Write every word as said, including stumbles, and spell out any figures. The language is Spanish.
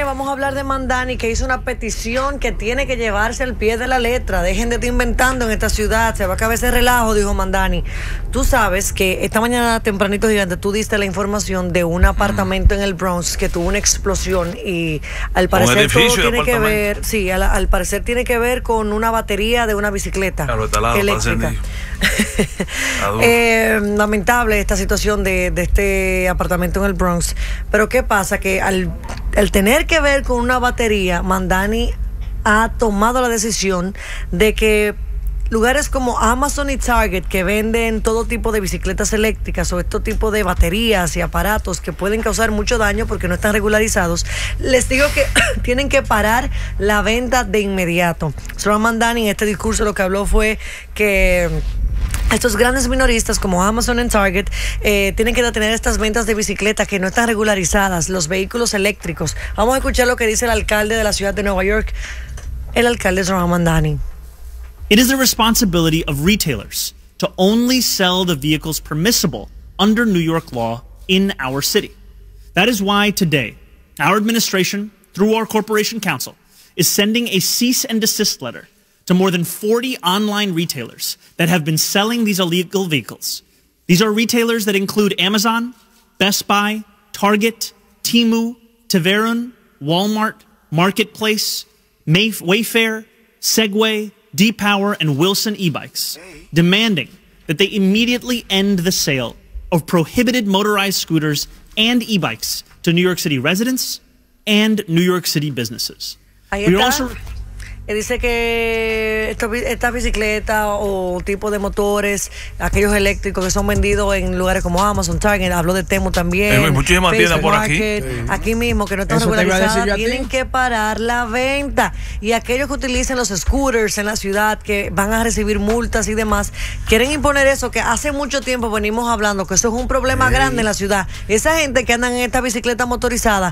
vamos a hablar de Mandani, que hizo una petición que tiene que llevarse al pie de la letra. Dejen de estar inventando en esta ciudad, se va a acabar ese relajo, dijo Mandani. Tú sabes que esta mañana tempranito, gigante, tú diste la información de un apartamento mm. en el Bronx que tuvo una explosión y al parecer todo tiene que ver, sí, al, al parecer tiene que ver con una batería de una bicicleta claro, lado, eléctrica. eh, lamentable esta situación de, de este apartamento en el Bronx. Pero ¿qué pasa? Que al, al tener que ver con una batería, Mandani ha tomado la decisión de que lugares como Amazon y Target, que venden todo tipo de bicicletas eléctricas o este tipo de baterías y aparatos que pueden causar mucho daño porque no están regularizados, les digo que tienen que parar la venta de inmediato. Zohran Mamdani en este discurso lo que habló fue que estos grandes minoristas como Amazon y Target eh, tienen que detener estas ventas de bicicletas que no están regularizadas, los vehículos eléctricos. Vamos a escuchar lo que dice el alcalde de la ciudad de Nueva York, el alcalde Zohran Mamdani. It is the responsibility of retailers to only sell the vehicles permissible under New York law in our city. That is why today, our administration, through our corporation council, is sending a cease and desist letter to more than forty online retailers that have been selling these illegal vehicles. These are retailers that include Amazon, Best Buy, Target, Temu, Taverun, Walmart, Marketplace, Mayf- Wayfair, Segway, D-Power, and Wilson e-bikes, demanding that they immediately end the sale of prohibited motorized scooters and e-bikes to New York City residents and New York City businesses. We are also dice que esto, estas bicicletas o tipo de motores, aquellos eléctricos que son vendidos en lugares como Amazon, Target, habló de Temu también. Hay muchísimas tiendas por aquí. Market, sí. Aquí mismo, que no están regularizadas, tienen que parar la venta. Y aquellos que utilicen los scooters en la ciudad, que van a recibir multas y demás, quieren imponer eso, que hace mucho tiempo venimos hablando, que eso es un problema sí. grande en la ciudad. Esa gente que andan en esta bicicleta motorizada